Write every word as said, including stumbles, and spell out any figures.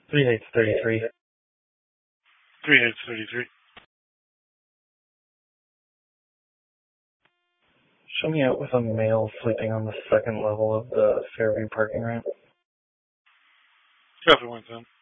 Three Heights thirty-three. Three Heights thirty-three. Show me out with a male sleeping on the second level of the Fairview parking ramp. Traffic one ten.